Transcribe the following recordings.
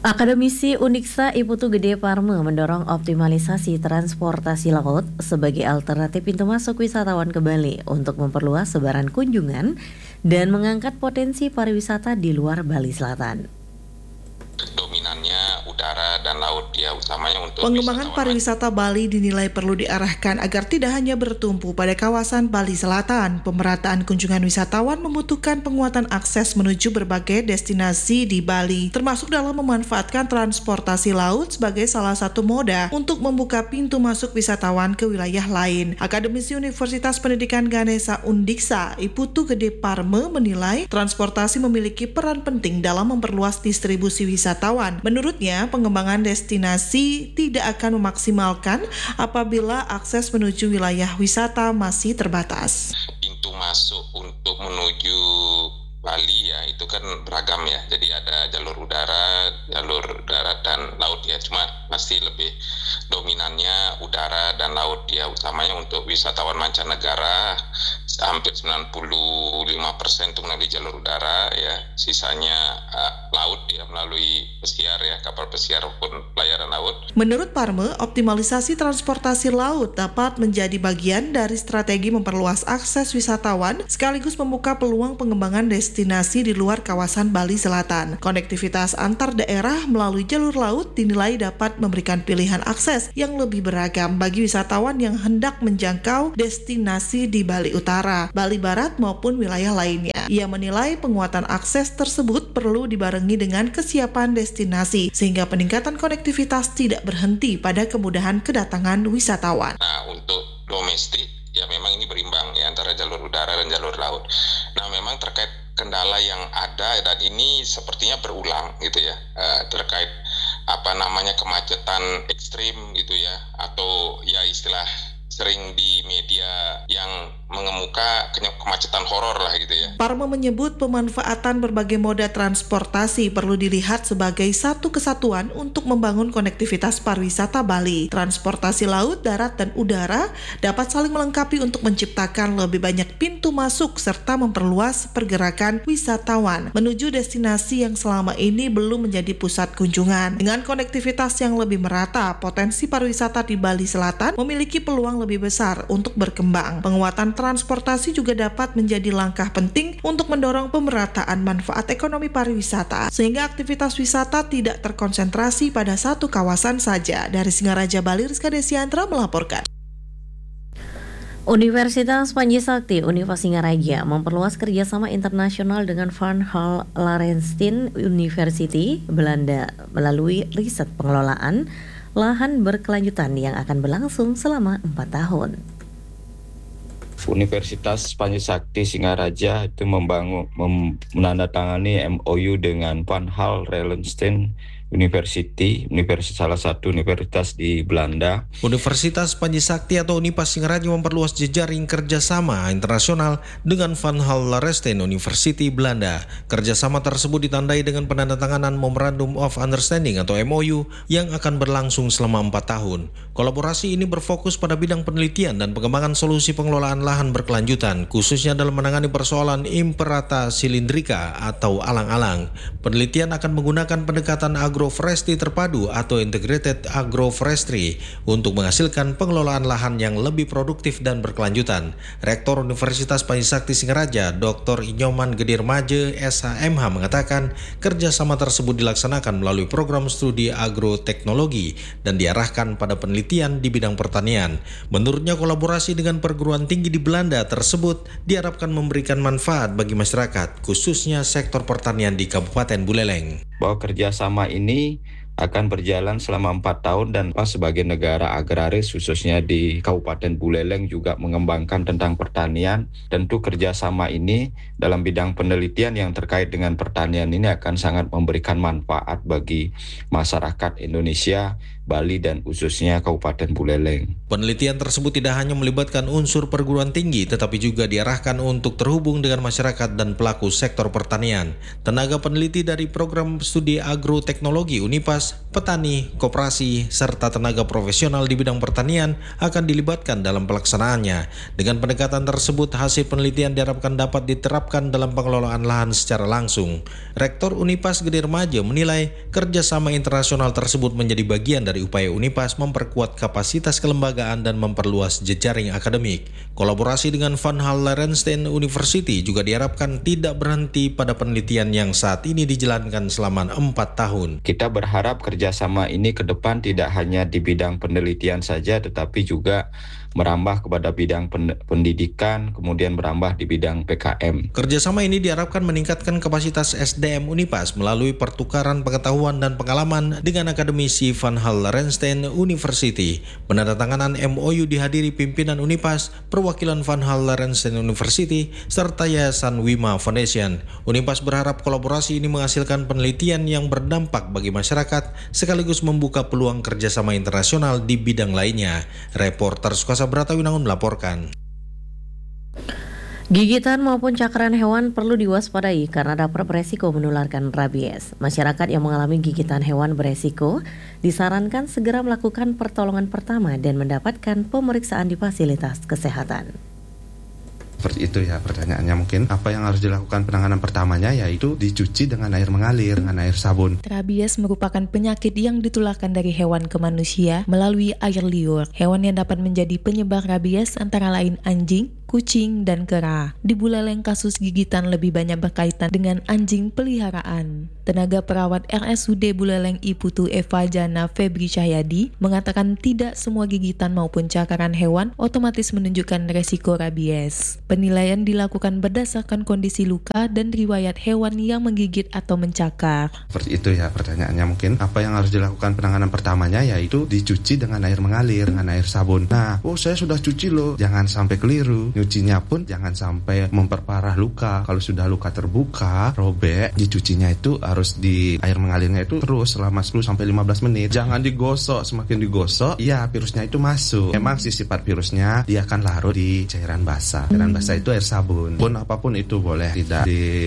Akademisi Uniksa I Putu Gede Parme mendorong optimalisasi transportasi laut sebagai alternatif pintu masuk wisatawan ke Bali untuk memperluas sebaran kunjungan dan mengangkat potensi pariwisata di luar Bali Selatan. Dominannya udara dan laut ya, utamanya untuk pengembangan pariwisata Bali dinilai perlu diarahkan agar tidak hanya bertumpu pada kawasan Bali Selatan. Pemerataan kunjungan wisatawan membutuhkan penguatan akses menuju berbagai destinasi di Bali, termasuk dalam memanfaatkan transportasi laut sebagai salah satu moda untuk membuka pintu masuk wisatawan ke wilayah lain. Akademisi Universitas Pendidikan Ganesha Undiksa I Putu Gede Parme menilai transportasi memiliki peran penting dalam memperluas distribusi wisatawan. Menurutnya, pengembangan destinasi tidak akan memaksimalkan apabila akses menuju wilayah wisata masih terbatas. Pintu masuk untuk menuju Bali ya itu kan beragam ya. Jadi ada jalur udara, jalur darat dan laut ya. Cuma pasti lebih dominannya udara dan laut ya. Utamanya untuk wisatawan mancanegara hampir 95% itu melalui jalur udara ya. Sisanya laut ya melalui pesiar ya, kapal pesiar maupun pelayaran laut. Menurut Parme, optimalisasi transportasi laut dapat menjadi bagian dari strategi memperluas akses wisatawan sekaligus membuka peluang pengembangan destinasi di luar kawasan Bali Selatan. Konektivitas antar daerah melalui jalur laut dinilai dapat memberikan pilihan akses yang lebih beragam bagi wisatawan yang hendak menjangkau destinasi di Bali Utara, Bali Barat maupun wilayah lainnya. Ia menilai penguatan akses tersebut perlu dibarengi dengan kesiapan destinasi sehingga peningkatan konektivitas tidak berhenti pada kemudahan kedatangan wisatawan. Nah, untuk domestik ya memang ini berimbang ya antara jalur udara dan jalur laut. Nah, memang terkait kendala yang ada dan ini sepertinya berulang gitu ya, terkait kemacetan ekstrim gitu ya, atau ya istilah sering di media yang mengemuka kemacetan horor lah gitu ya. Parme menyebut pemanfaatan berbagai moda transportasi perlu dilihat sebagai satu kesatuan untuk membangun konektivitas pariwisata Bali. Transportasi laut, darat, dan udara dapat saling melengkapi untuk menciptakan lebih banyak pintu masuk serta memperluas pergerakan wisatawan menuju destinasi yang selama ini belum menjadi pusat kunjungan. Dengan konektivitas yang lebih merata, potensi pariwisata di Bali Selatan memiliki peluang lebih besar untuk berkembang. Penguatan transportasi juga dapat menjadi langkah penting untuk mendorong pemerataan manfaat ekonomi pariwisata, sehingga aktivitas wisata tidak terkonsentrasi pada satu kawasan saja. Dari Singaraja Bali, Rizka Desiantra melaporkan. Universitas Panji Sakti Universitas Singaraja memperluas kerjasama internasional dengan Van Hal Larenstein University Belanda melalui riset pengelolaan lahan berkelanjutan yang akan berlangsung selama 4 tahun. Universitas Panji Sakti Singaraja itu menandatangani MOU dengan Van Hal Larenstein University, salah satu universitas di Belanda. Universitas Panji Sakti atau Unipas Singaraja memperluas jejaring kerjasama internasional dengan Van Hal Larenstein University Belanda. Kerjasama tersebut ditandai dengan penandatanganan Memorandum of Understanding atau MOU yang akan berlangsung selama 4 tahun. Kolaborasi ini berfokus pada bidang penelitian dan pengembangan solusi pengelolaan lahan berkelanjutan, khususnya dalam menangani persoalan Imperata silindrika atau alang-alang. Penelitian akan menggunakan pendekatan agroforestry terpadu atau integrated agroforestry untuk menghasilkan pengelolaan lahan yang lebih produktif dan berkelanjutan. Rektor Universitas Panji Sakti Singaraja, Dr. Inyoman Gedirmaje, SHMH mengatakan kerjasama tersebut dilaksanakan melalui program studi agroteknologi dan diarahkan pada penelitian di bidang pertanian. Menurutnya, kolaborasi dengan perguruan tinggi di Belanda tersebut diharapkan memberikan manfaat bagi masyarakat, khususnya sektor pertanian di Kabupaten Buleleng. Bahwa kerjasama ini akan berjalan selama 4 tahun dan sebagai negara agraris khususnya di Kabupaten Buleleng juga mengembangkan tentang pertanian. Tentu kerjasama ini dalam bidang penelitian yang terkait dengan pertanian ini akan sangat memberikan manfaat bagi masyarakat Indonesia Bali dan khususnya Kabupaten Buleleng. Penelitian tersebut tidak hanya melibatkan unsur perguruan tinggi, tetapi juga diarahkan untuk terhubung dengan masyarakat dan pelaku sektor pertanian. Tenaga peneliti dari program studi agroteknologi Unipas, petani, koperasi, serta tenaga profesional di bidang pertanian akan dilibatkan dalam pelaksanaannya. Dengan pendekatan tersebut, hasil penelitian diharapkan dapat diterapkan dalam pengelolaan lahan secara langsung. Rektor Unipas Gedirmaja menilai kerjasama internasional tersebut menjadi bagian dari upaya Unipas memperkuat kapasitas kelembagaan dan memperluas jejaring akademik. Kolaborasi dengan Van Hal Larenstein University juga diharapkan tidak berhenti pada penelitian yang saat ini dijalankan selama 4 tahun. Kita berharap kerjasama ini ke depan tidak hanya di bidang penelitian saja, tetapi juga merambah kepada bidang pendidikan, kemudian merambah di bidang PKM. Kerjasama ini diharapkan meningkatkan kapasitas SDM Unipas melalui pertukaran pengetahuan dan pengalaman dengan akademisi Van Hal Larenstein University. Penandatanganan MOU dihadiri pimpinan Unipas, perwakilan Van Hal Larenstein University, serta Yayasan Wima Foundation. Unipas berharap kolaborasi ini menghasilkan penelitian yang berdampak bagi masyarakat, sekaligus membuka peluang kerjasama internasional di bidang lainnya. Reporter Sukasa Bratawinangun melaporkan. Gigitan maupun cakaran hewan perlu diwaspadai karena dapat beresiko menularkan rabies. Masyarakat yang mengalami gigitan hewan beresiko disarankan segera melakukan pertolongan pertama dan mendapatkan pemeriksaan di fasilitas kesehatan. Seperti itu ya pertanyaannya mungkin. Apa yang harus dilakukan penanganan pertamanya yaitu dicuci dengan air mengalir, dengan air sabun. Rabies merupakan penyakit yang ditularkan dari hewan ke manusia melalui air liur. Hewan yang dapat menjadi penyebar rabies antara lain anjing, kucing, dan kera. Di Buleleng, kasus gigitan lebih banyak berkaitan dengan anjing peliharaan. Tenaga perawat RSUD Buleleng Iputu Eva Jana Febri Cahyadi mengatakan tidak semua gigitan maupun cakaran hewan otomatis menunjukkan resiko rabies. Penilaian dilakukan berdasarkan kondisi luka dan riwayat hewan yang menggigit atau mencakar. Seperti itu ya pertanyaannya mungkin. Apa yang harus dilakukan penanganan pertamanya yaitu dicuci dengan air mengalir, dengan air sabun. Nah, saya sudah cuci loh. Jangan sampai keliru. Nyucinya pun jangan sampai memperparah luka. Kalau sudah luka terbuka, robek, dicucinya itu harus di air mengalirnya itu terus selama 10-15 menit. Jangan digosok, semakin digosok, ya virusnya itu masuk. Memang si sifat virusnya dia akan larut di cairan basah. Cairan basah itu air sabun. Pun apapun itu boleh tidak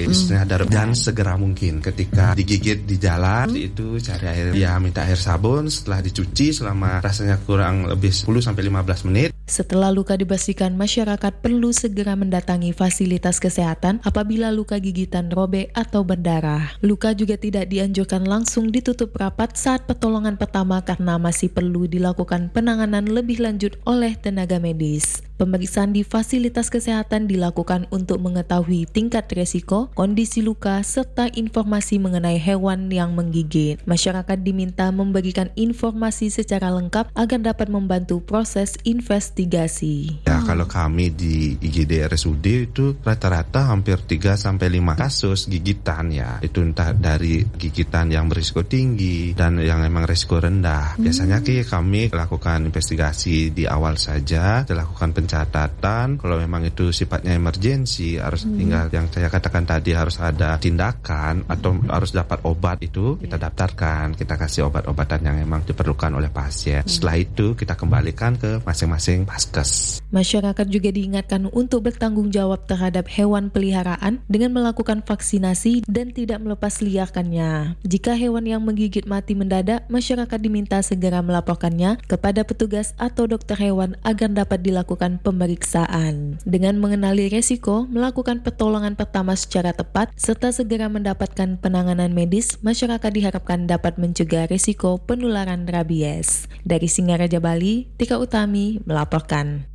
dan segera mungkin ketika digigit di jalan itu cari air, ya minta air sabun setelah dicuci selama rasanya kurang lebih 10-15 menit. Setelah luka dibersihkan, masyarakat perlu segera mendatangi fasilitas kesehatan apabila luka gigitan robek atau berdarah. Luka juga tidak dianjurkan langsung ditutup rapat saat pertolongan pertama karena masih perlu dilakukan penanganan lebih lanjut oleh tenaga medis. Pemeriksaan di fasilitas kesehatan dilakukan untuk mengetahui tingkat risiko, kondisi luka, serta informasi mengenai hewan yang menggigit. Masyarakat diminta memberikan informasi secara lengkap agar dapat membantu proses investigasi. Ya, kalau kami di IGD RSUD itu rata-rata hampir 3-5 kasus gigitan ya. Itu entah dari gigitan yang berisiko tinggi dan yang memang risiko rendah. Biasanya kami lakukan investigasi di awal saja, dilakukan pencatatan. Kalau memang itu sifatnya emergensi, harus tinggal yang saya katakan tadi harus ada tindakan atau harus dapat obat, itu kita daftarkan, kita kasih obat-obatan yang memang diperlukan oleh pasien. Setelah itu kita kembalikan ke masing-masing paskes. Masyarakat juga diingatkan untuk bertanggung jawab terhadap hewan peliharaan dengan melakukan vaksinasi dan tidak melepas liarkannya. Jika hewan yang menggigit mati mendadak, masyarakat diminta segera melaporkannya kepada petugas atau dokter hewan agar dapat dilakukan pemeriksaan. Dengan mengenali resiko, melakukan pertolongan pertama secara tepat, serta segera mendapatkan penanganan medis, masyarakat diharapkan dapat mencegah resiko penularan rabies. Dari Singaraja, Bali, Tika Utami melaporkan.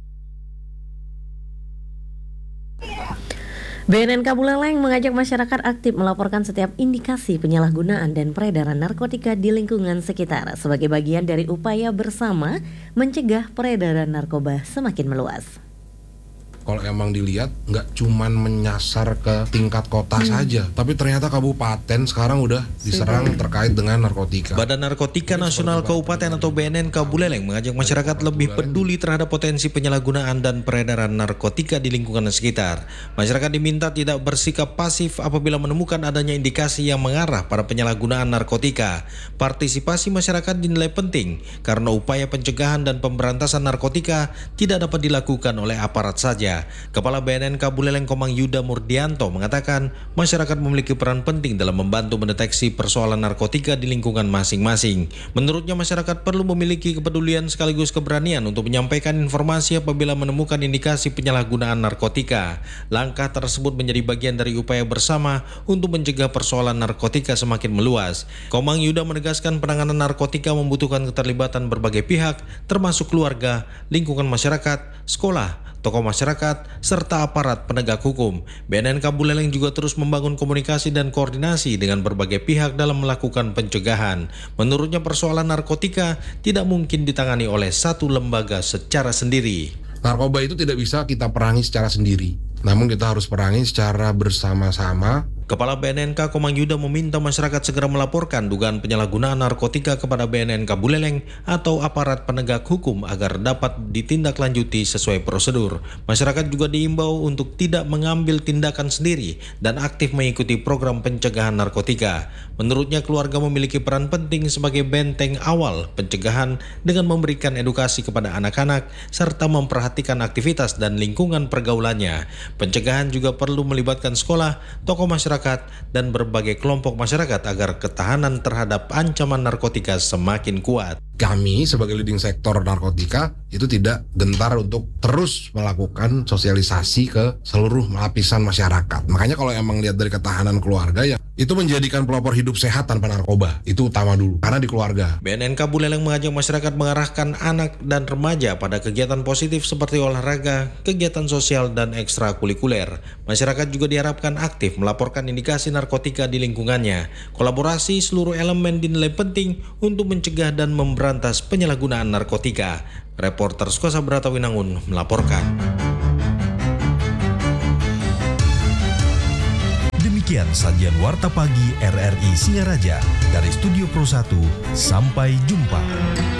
BNNK Buleleng mengajak masyarakat aktif melaporkan setiap indikasi penyalahgunaan dan peredaran narkotika di lingkungan sekitar sebagai bagian dari upaya bersama mencegah peredaran narkoba semakin meluas. kalau emang dilihat nggak cuman menyasar ke tingkat kota saja, tapi ternyata kabupaten sekarang udah diserang terkait dengan narkotika. Badan Narkotika Nasional Kabupaten atau BNN Buleleng mengajak masyarakat lebih peduli terhadap potensi penyalahgunaan dan peredaran narkotika di lingkungan sekitar. Masyarakat diminta tidak bersikap pasif apabila menemukan adanya indikasi yang mengarah pada penyalahgunaan narkotika. Partisipasi masyarakat dinilai penting karena upaya pencegahan dan pemberantasan narkotika tidak dapat dilakukan oleh aparat saja. Kepala BNN Buleleng Komang Yuda Murdianto mengatakan masyarakat memiliki peran penting dalam membantu mendeteksi persoalan narkotika di lingkungan masing-masing. Menurutnya masyarakat perlu memiliki kepedulian sekaligus keberanian untuk menyampaikan informasi apabila menemukan indikasi penyalahgunaan narkotika. Langkah tersebut menjadi bagian dari upaya bersama untuk mencegah persoalan narkotika semakin meluas. Komang Yuda menegaskan penanganan narkotika membutuhkan keterlibatan berbagai pihak, termasuk keluarga, lingkungan masyarakat, sekolah, tokoh masyarakat, serta aparat penegak hukum. BNN Buleleng juga terus membangun komunikasi dan koordinasi dengan berbagai pihak dalam melakukan pencegahan. Menurutnya persoalan narkotika tidak mungkin ditangani oleh satu lembaga secara sendiri. Narkoba itu tidak bisa kita perangi secara sendiri, namun kita harus perangi secara bersama-sama. Kepala BNNK Komang Yuda meminta masyarakat segera melaporkan dugaan penyalahgunaan narkotika kepada BNNK Buleleng atau aparat penegak hukum agar dapat ditindaklanjuti sesuai prosedur. Masyarakat juga diimbau untuk tidak mengambil tindakan sendiri dan aktif mengikuti program pencegahan narkotika. Menurutnya keluarga memiliki peran penting sebagai benteng awal pencegahan dengan memberikan edukasi kepada anak-anak serta memperhatikan aktivitas dan lingkungan pergaulannya. Pencegahan juga perlu melibatkan sekolah, tokoh masyarakat, dan berbagai kelompok masyarakat agar ketahanan terhadap ancaman narkotika semakin kuat. Kami sebagai leading sektor narkotika itu tidak gentar untuk terus melakukan sosialisasi ke seluruh lapisan masyarakat. Makanya kalau emang lihat dari ketahanan keluarga ya itu menjadikan pelopor hidup sehat tanpa narkoba. Itu utama dulu, karena di keluarga. BNNK Buleleng mengajak masyarakat mengarahkan anak dan remaja pada kegiatan positif seperti olahraga, kegiatan sosial, dan ekstrakurikuler. Masyarakat juga diharapkan aktif melaporkan indikasi narkotika di lingkungannya. Kolaborasi seluruh elemen dinilai penting untuk mencegah dan memberantas penyalahgunaan narkotika. Reporter Skosa Bratawinangun melaporkan. Demikian sajian Warta Pagi RRI Singaraja. Dari Studio Pro 1, sampai jumpa.